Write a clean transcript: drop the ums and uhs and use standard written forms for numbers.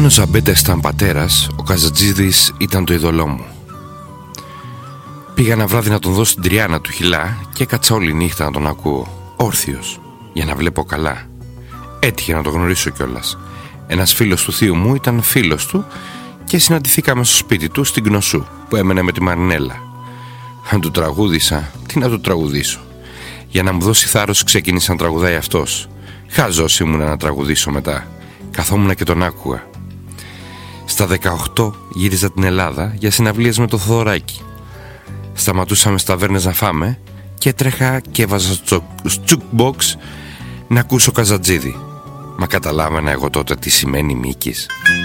Αν ο Ζαμπέτας ήταν πατέρας, ο Καζατζίδης ήταν το είδωλό μου. Πήγα ένα βράδυ να τον δώσω την τριάνα του χυλά και έκατσα όλη νύχτα να τον ακούω, όρθιος, για να βλέπω καλά. Έτυχε να τον γνωρίσω κιόλας. Ένας φίλος του θείου μου ήταν φίλος του και συναντηθήκαμε στο σπίτι του στην Κνωσού, που έμενε με τη Μαρινέλα. Αν του τραγούδισα, τι να του τραγουδήσω? Για να μου δώσει θάρρος ξεκίνησε να τραγουδάει αυτός. Χάζος ήμουνα να τραγουδήσω μετά. Καθόμουνα και τον άκουγα. Στα 18 γύριζα την Ελλάδα για συναυλίες με το Θοδωράκι. Σταματούσαμε στα ταβέρνες να φάμε και τρέχα και έβαζα στο jukebox να ακούσω Καζατζίδη. Μα καταλάβαινα εγώ τότε τι σημαίνει Μίκης?